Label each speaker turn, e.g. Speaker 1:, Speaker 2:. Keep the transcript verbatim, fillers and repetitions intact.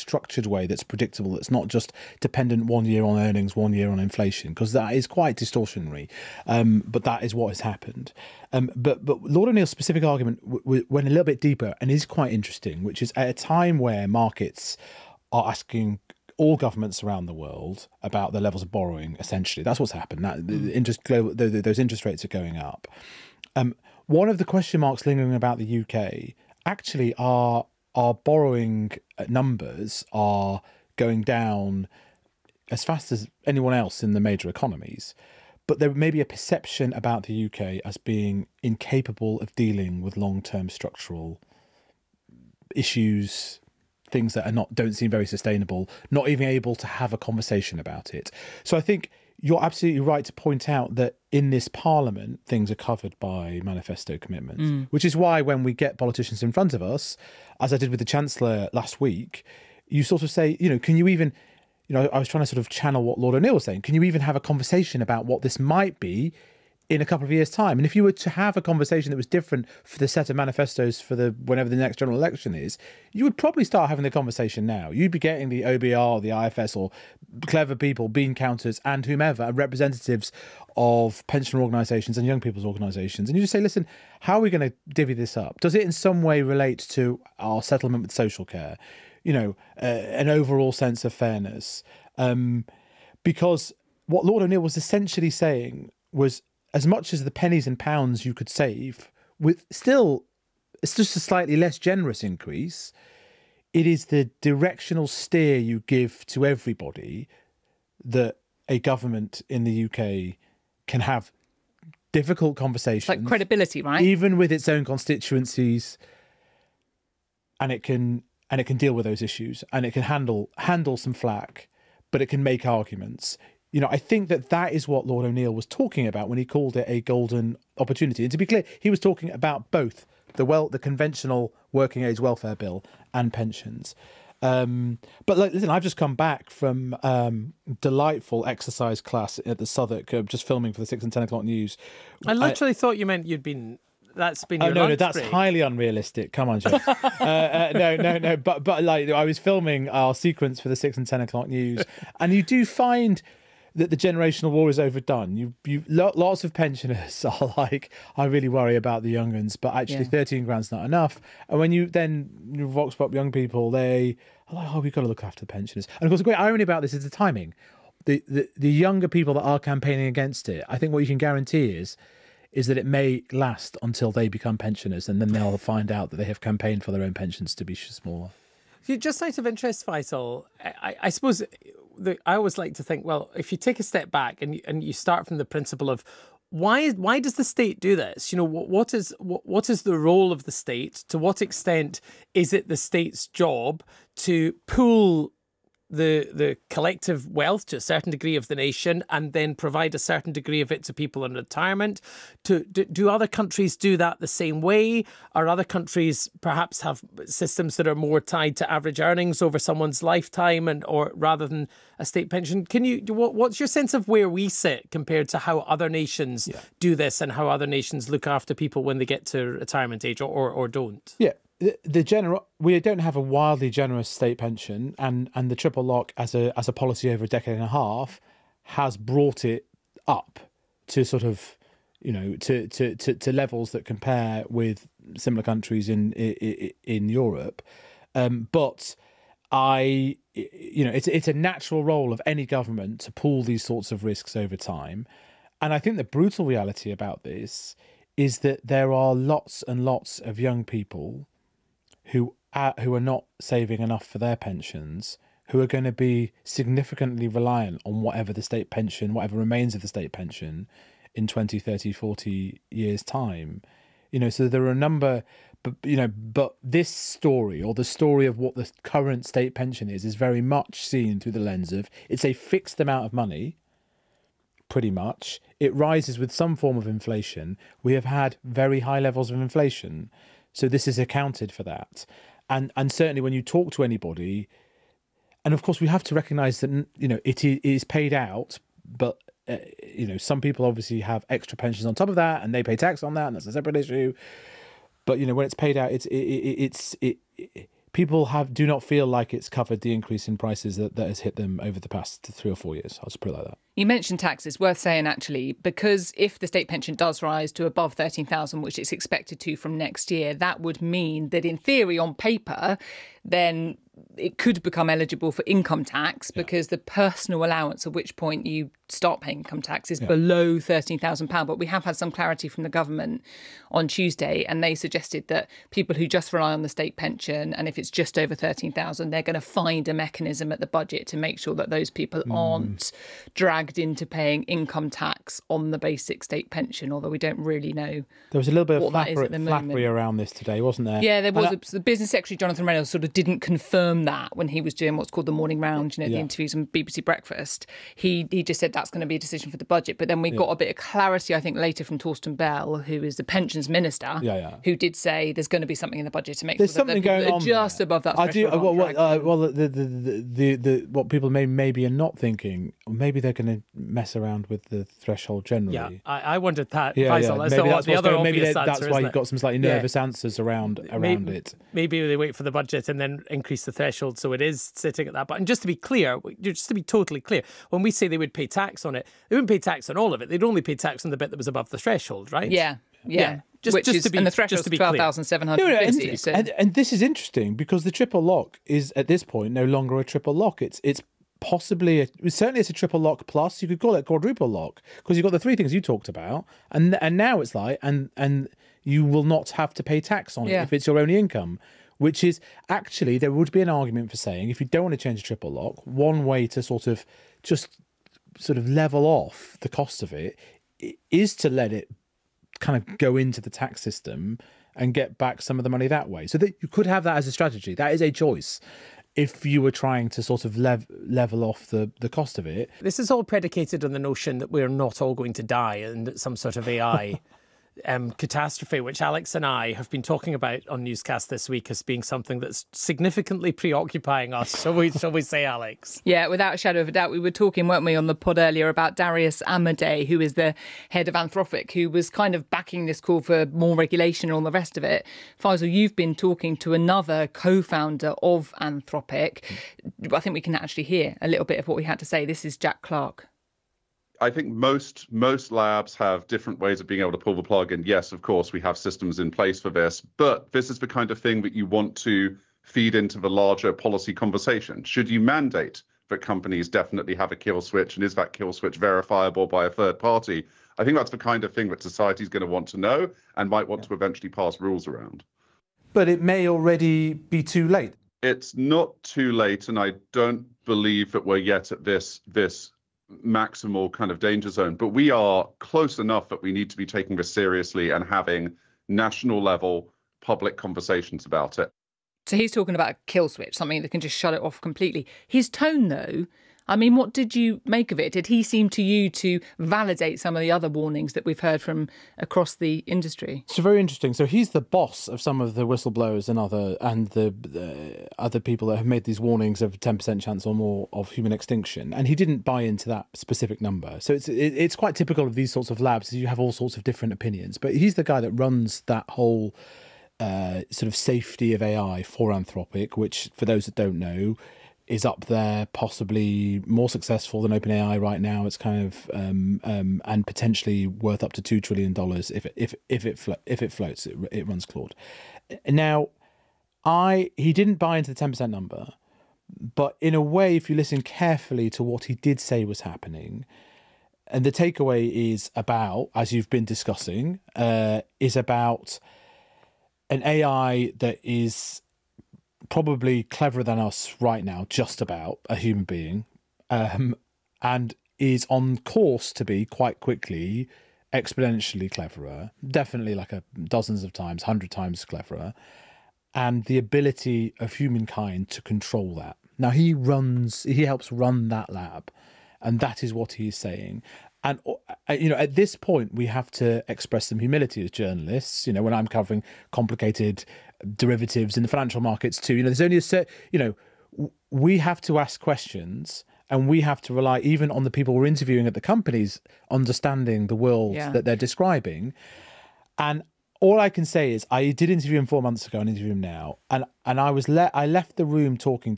Speaker 1: structured way that's predictable, that's not just dependent one year on earnings, one year on inflation, because that is quite distortionary. Um, but that is what has happened. Um, but but Lord O'Neill's specific argument w- w- went a little bit deeper and is quite interesting, which is at a time where markets are asking all governments around the world about their levels of borrowing. Essentially, that's what's happened. That the interest, global, the, the, those interest rates are going up. Um, one of the question marks lingering about the U K actually are our borrowing numbers are going down as fast as anyone else in the major economies. But there may be a perception about the U K as being incapable of dealing with long-term structural issues, things that are not don't seem very sustainable, not even able to have a conversation about it. So I think you're absolutely right to point out that in this parliament, things are covered by manifesto commitments, mm. which is why when we get politicians in front of us, as I did with the Chancellor last week, you sort of say, you know, can you even, you know, I was trying to sort of channel what Lord O'Neill was saying. Can you even have a conversation about what this might be in a couple of years' time? And if you were to have a conversation that was different for the set of manifestos for the whenever the next general election is, you would probably start having the conversation now. You'd be getting the O B R, or the I F S, or clever people, bean counters, and whomever, and representatives of pensioner organisations and young people's organisations. And you just say, listen, how are we going to divvy this up? Does it in some way relate to our settlement with social care? You know, uh, an overall sense of fairness? Um, because what Lord O'Neill was essentially saying was, as much as the pennies and pounds you could save, with still, it's just a slightly less generous increase, it is the directional steer you give to everybody that a government in the U K can have difficult conversations.
Speaker 2: It's like credibility, right?
Speaker 1: Even with its own constituencies, and it can and it can deal with those issues, and it can handle handle some flack, but it can make arguments. You know, I think that that is what Lord O'Neill was talking about when he called it a golden opportunity. And to be clear, he was talking about both the well, the conventional working age welfare bill and pensions. Um, but like, listen, I've just come back from um, delightful exercise class at the Southwark, uh, just filming for the six and ten o'clock news.
Speaker 3: I literally I, thought you meant you'd been. That's been your
Speaker 1: oh, no,
Speaker 3: lunch
Speaker 1: no, that's
Speaker 3: break.
Speaker 1: highly unrealistic. Come on, Jeff. uh, uh, no, no, no. But but like, I was filming our sequence for the six and ten o'clock news, and you do find that the generational war is overdone. You, you, lots of pensioners are like, I really worry about the young uns, but actually yeah. thirteen grand's not enough. And when you then you vox pop young people, they are like, oh, we've got to look after the pensioners. And of course, the great irony about this is the timing. The, the the younger people that are campaigning against it, I think what you can guarantee is, is that it may last until they become pensioners, and then they'll find out that they have campaigned for their own pensions to be smaller.
Speaker 3: Just out of interest, Faisal, I, I suppose the, I always like to think, well, if you take a step back and you, and you start from the principle of why why does the state do this? You know, what, what is what, what is the role of the state? To what extent is it the state's job to pool the the collective wealth to a certain degree of the nation and then provide a certain degree of it to people in retirement? To do, do other countries do that the same way? Or other countries perhaps have systems that are more tied to average earnings over someone's lifetime, and or rather than a state pension? Can you what, what's your sense of where we sit compared to how other nations yeah. do this, and how other nations look after people when they get to retirement age, or or, or don't?
Speaker 1: Yeah. The, the general, we don't have a wildly generous state pension, and, and the triple lock as a as a policy over a decade and a half has brought it up to sort of, you know, to to, to, to levels that compare with similar countries in in, in Europe. Um, but I, you know, it's it's a natural role of any government to pool these sorts of risks over time, and I think the brutal reality about this is that there are lots and lots of young people who are, who are not saving enough for their pensions, who are going to be significantly reliant on whatever the state pension, whatever remains of the state pension in twenty, thirty, forty years' time. You know, so there are a number, but, you know, but this story, or the story of what the current state pension is, is very much seen through the lens of it's a fixed amount of money, pretty much. It rises with some form of inflation. We have had very high levels of inflation. So this is accounted for that. And and certainly when you talk to anybody, and of course we have to recognise that, you know, it is paid out, but, uh, you know, some people obviously have extra pensions on top of that and they pay tax on that, and that's a separate issue. But, you know, when it's paid out, it's, it, it, it's, it, it, people have do not feel like it's covered the increase in prices that, that has hit them over the past three or four years. I'll just put it like that.
Speaker 2: You mentioned taxes. Worth saying, actually, because if the state pension does rise to above thirteen thousand, which it's expected to from next year, that would mean that in theory, on paper, then it could become eligible for income tax yeah. because the personal allowance at which point you start paying income tax is yeah. below thirteen thousand pounds. But we have had some clarity from the government on Tuesday, and they suggested that people who just rely on the state pension, and if it's just over thirteen thousand, they're going to find a mechanism at the budget to make sure that those people mm. aren't dragged into paying income tax on the basic state pension, although we don't really know.
Speaker 1: There was a little bit of flappery, flappery around this today, wasn't there?
Speaker 2: Yeah, there was. A, the Business Secretary, Jonathan Reynolds, sort of didn't confirm that when he was doing what's called the morning round, you know, yeah. the interviews on B B C Breakfast. He he just said that's going to be a decision for the budget. But then we yeah. got a bit of clarity, I think, later from Torsten Bell, who is the pensions minister,
Speaker 1: yeah, yeah.
Speaker 2: who did say there's going to be something in the budget to make
Speaker 1: there's
Speaker 2: sure that
Speaker 1: something going on
Speaker 2: just
Speaker 1: there.
Speaker 2: above that
Speaker 1: I do. Well, what, uh, well the, the, the, the, the, what people may maybe are not thinking, maybe they're going to mess around with the threshold generally.
Speaker 3: Yeah, I, I wondered that,
Speaker 1: yeah,
Speaker 3: Faisal.
Speaker 1: Yeah.
Speaker 3: As
Speaker 1: maybe
Speaker 3: the,
Speaker 1: that's,
Speaker 3: the other
Speaker 1: going, maybe
Speaker 3: obvious
Speaker 1: that's
Speaker 3: answer,
Speaker 1: why you've got some slightly nervous
Speaker 3: yeah.
Speaker 1: answers around around
Speaker 3: maybe,
Speaker 1: it.
Speaker 3: Maybe they wait for the budget and then increase the threshold so it is sitting at that. But and just to be clear, just to be totally clear, when we say they would pay tax on it, they wouldn't pay tax on all of it. They'd only pay tax on the bit that was above the threshold, right?
Speaker 2: Yeah, yeah. yeah.
Speaker 3: Just,
Speaker 2: Which
Speaker 3: just
Speaker 2: is,
Speaker 3: to be,
Speaker 2: and the threshold is twelve thousand seven hundred fifty.
Speaker 1: No, no, and,
Speaker 2: so.
Speaker 1: and, and this is interesting because the triple lock is at this point no longer a triple lock. It's it's possibly a, certainly it's a triple lock plus. You could call it quadruple lock because you've got the three things you talked about, and and now it's like and and you will not have to pay tax on it yeah. if it's your only income. Which is actually there would be an argument for saying if you don't want to change a triple lock, one way to sort of just sort of level off the cost of it is to let it kind of go into the tax system and get back some of the money that way. So that you could have that as a strategy. That is a choice if you were trying to sort of lev- level off the, the cost of it.
Speaker 3: This is all predicated on the notion that we're not all going to die and some sort of A I Um, catastrophe, which Alex and I have been talking about on Newscast this week as being something that's significantly preoccupying us, shall we, shall we say, Alex?
Speaker 2: Yeah, without a shadow of a doubt. We were talking, weren't we, on the pod earlier about Darius Amadei, who is the head of Anthropic, who was kind of backing this call for more regulation and all the rest of it. Faisal, you've been talking to another co-founder of Anthropic. I think we can actually hear a little bit of what we had to say. This is Jack Clark.
Speaker 4: I think most most labs have different ways of being able to pull the plug. And yes, of course, we have systems in place for this. But this is the kind of thing that you want to feed into the larger policy conversation. Should you mandate that companies definitely have a kill switch? And is that kill switch verifiable by a third party? I think that's the kind of thing that society is going to want to know and might want yeah. to eventually pass rules around.
Speaker 1: But it may already be too late.
Speaker 4: It's not too late. And I don't believe that we're yet at this this. maximal kind of danger zone, but we are close enough that we need to be taking this seriously and having national level public conversations about it.
Speaker 2: So he's talking about a kill switch, something that can just shut it off completely. His tone, though, I mean, what did you make of it? Did he seem to you to validate some of the other warnings that we've heard from across the industry?
Speaker 1: It's very interesting. So he's the boss of some of the whistleblowers and other and the, the other people that have made these warnings of ten percent chance or more of human extinction. And he didn't buy into that specific number. So it's it, it's quite typical of these sorts of labs. You have all sorts of different opinions. But he's the guy that runs that whole uh, sort of safety of A I for Anthropic, which, for those that don't know, is up there, possibly more successful than OpenAI right now. It's kind of um, um, and potentially worth up to two trillion dollars if it, if if it flo- if it floats. It, it runs Claude. Now, I he didn't buy into the ten percent number, but in a way, if you listen carefully to what he did say was happening, and the takeaway is about, as you've been discussing, uh, is about an A I that is probably cleverer than us right now, just about a human being, um, and is on course to be quite quickly exponentially cleverer, definitely like a dozens of times, hundred times cleverer, and the ability of humankind to control that. Now he runs, he helps run that lab, and that is what he's saying. And, you know, at this point, we have to express some humility as journalists. You know, when I'm covering complicated derivatives in the financial markets too, you know, there's only a set, you know, we have to ask questions and we have to rely even on the people we're interviewing at the companies understanding the world yeah. that they're describing. And all I can say is I did interview him four months ago and interview him now, and and I was le- I left the room talking